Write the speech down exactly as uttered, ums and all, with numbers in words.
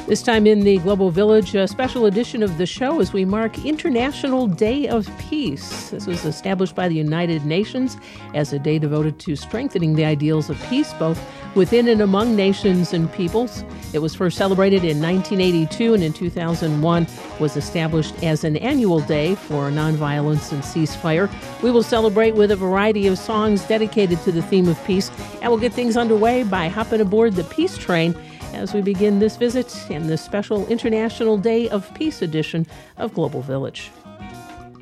This time in the Global Village, a special edition of the show as we mark International Day of Peace. This was established by the United Nations as a day devoted to strengthening the ideals of peace, both within and among nations and peoples. It was first celebrated in nineteen eighty-two and in two thousand one was established as an annual day for nonviolence and ceasefire. We will celebrate with a variety of songs dedicated to the theme of peace, and we'll get things underway by hopping aboard the Peace Train as we begin this visit and this special International Day of Peace edition of Global Village.